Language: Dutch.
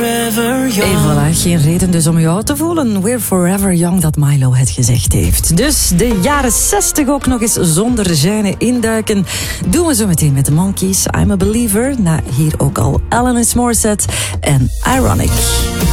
forever young. En voilà, geen reden dus om je oud te voelen. We're forever young, dat Milo het gezegd heeft. Dus de jaren 60 ook nog eens zonder gêne induiken. Doen we zo meteen met de Monkees. I'm a Believer. Na hier ook al Alanis Morissette en Ironic.